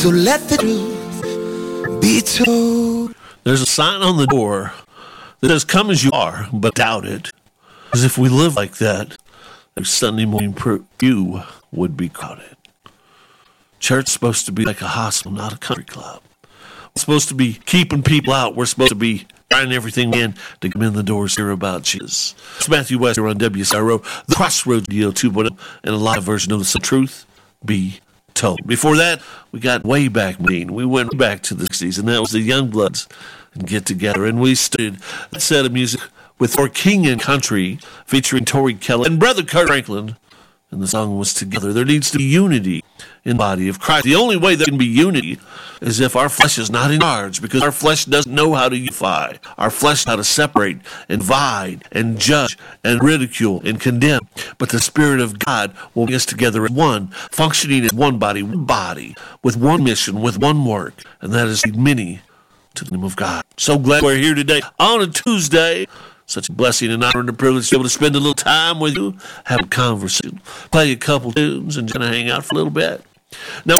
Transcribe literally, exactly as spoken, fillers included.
So let the truth be told. There's a sign on the door that says, come as you are, but doubt it. Because if we live like that, like Sunday morning prayer, you would be crowded. Church is supposed to be like a hospital, not a country club. We're supposed to be keeping people out. We're supposed to be trying everything in to come in the doors here about Jesus. It's Matthew West here on W C R O, the Crossroads Radio two point oh, and a live version of the Truth Be Told. Before that, we got way back mean. We went back to the sixties, and that was the Youngbloods and Get Together. And we started a set of music with For King and Country featuring Tori Kelly and Brother Kurt Franklin. And the song was Together. There needs to be unity in the body of Christ. The only way there can be unity is if our flesh is not in charge, because our flesh doesn't know how to unify. Our flesh knows how to separate and divide and judge and ridicule and condemn. But the Spirit of God will bring us together as one, functioning as one body, one body, with one mission, with one work, and that is to lead many to the name of God. So glad we're here today on a Tuesday. Such a blessing and honor and a privilege to be able to spend a little time with you, have a conversation, play a couple tunes, and kind of hang out for a little bit. Now,